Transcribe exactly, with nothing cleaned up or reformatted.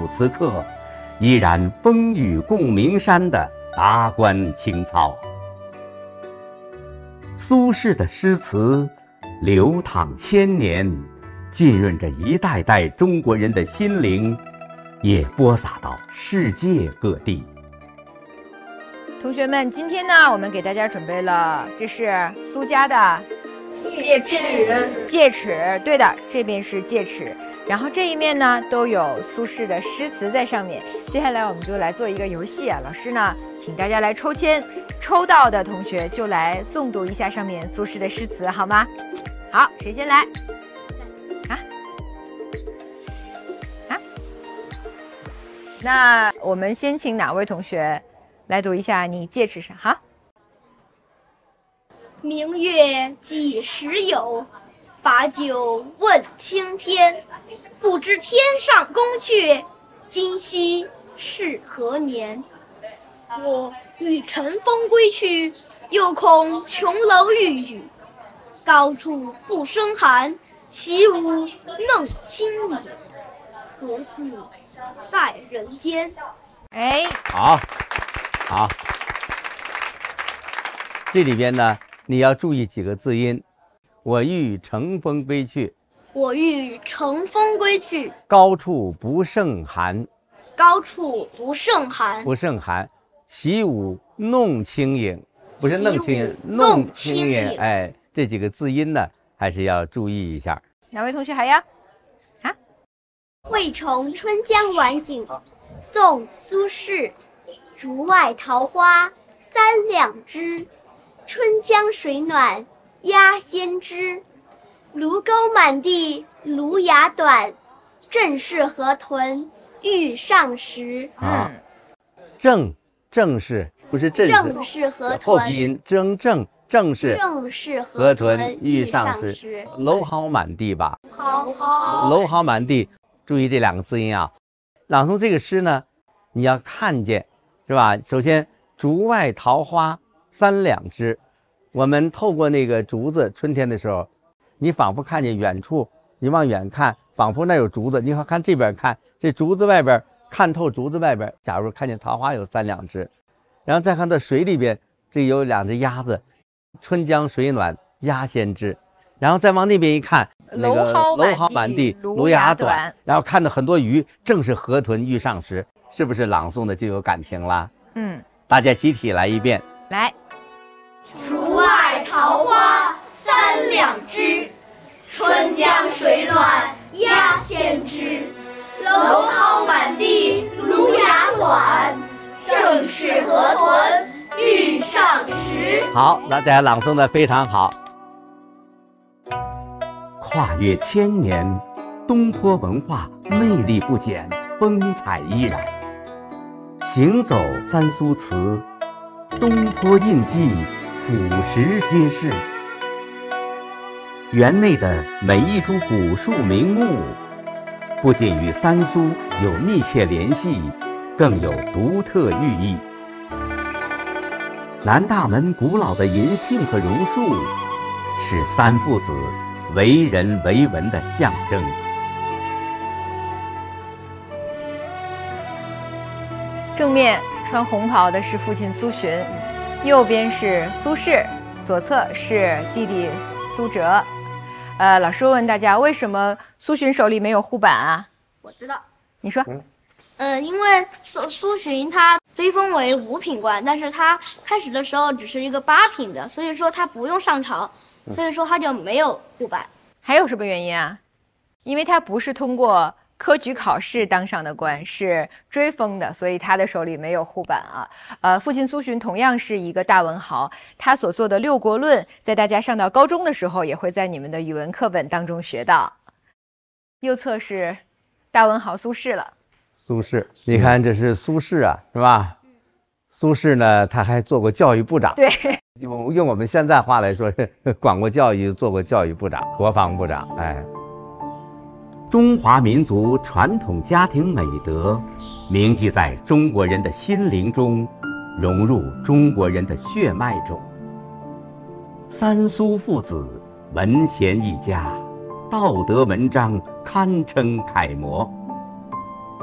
此此刻依然风雨共鸣山的达观情操。苏轼的诗词流淌千年，浸润着一代代中国人的心灵，也播撒到世界各地。 同学们，今天呢，我们给大家准备了，这是苏家的戒尺， 戒尺，对的，这边是戒尺，然后这一面呢都有苏轼的诗词在上面。接下来我们就来做一个游戏啊，老师呢，请大家来抽签，抽到的同学就来诵读一下上面苏轼的诗词，好吗？好，谁先来？啊啊，那我们先请哪位同学来读一下你戒尺上？好。 明月几时有？把酒问青天。不知天上宫阙，今夕是何年？我欲乘风归去，又恐琼楼玉宇。高处不胜寒，起舞弄清影。何似在人间？ 哎， 好，好，这里边呢，你要注意几个字音。我欲乘风归去， 我欲乘风归去， 高处不胜寒， 高处不胜寒， 不胜寒，起舞弄清影，不是弄清影， 弄清清影。 哎，这几个字音呢，还是要注意一下。 哪位同学还要？啊？ 惠崇春江晚景，宋·苏轼。竹外桃花三两枝，春江水暖鸭先知。芦钩满地芦芽短，正是河豚欲上时。 啊，正正是不是正是？ 正是河豚。 后鼻音正正正是。 正是河豚豚欲上时。蒌蒿满地吧？ 好好。 蒌蒿满地，注意这两个字音啊。朗诵这个诗呢，你要看见，是吧？首先，竹外桃花三两枝，我们透过那个竹子，春天的时候，你仿佛看见远处，你往远看，仿佛那有竹子，你好看这边看，这竹子外边看透竹子外边，假如看见桃花有三两枝，然后再看到水里边，这有两只鸭子，春江水暖鸭先知，然后再往那边一看，那个蒌蒿满地芦芽短，然后看到很多鱼，正是河豚欲上时，是不是朗诵的就有感情了？ 嗯， 大家集体来一遍。 来， 竹外桃花三两枝，春江水暖鸭先知。蒌蒿满地芦芽短，正是河豚欲上时。 好，那大家朗诵的非常好。 跨越千年，东坡文化魅力不减，风采依然。行走三苏词，东坡印记俯拾皆是。园内的每一株古树名木，不仅与三苏有密切联系，更有独特寓意。南大门古老的银杏和榕树，是三父子为人为文的象征。 正面穿红袍的是父亲苏洵，右边是苏轼，左侧是弟弟苏辙。呃，老师问大家，为什么苏洵手里没有护板啊？ 我知道， 你说。 嗯，呃，因为苏苏洵他追封为五品官，但是他开始的时候只是一个八品的，所以说他不用上朝，所以说他就没有护板。 还有什么原因啊？因为他不是通过科举考试当上的官，是追封的，所以他的手里没有护板啊。呃，父亲苏洵同样是一个大文豪，他所做的《六国论》在大家上到高中的时候也会在你们的语文课本当中学到。右侧是大文豪苏轼了。 苏轼，你看这是苏轼啊，是吧？苏轼呢，他还做过教育部长。 对， 用用我们现在话来说，是管过教育，做过教育部长、国防部长。哎。中华民族传统家庭美德铭记在中国人的心灵中，融入中国人的血脉中。三苏父子文贤一家，道德文章堪称楷模。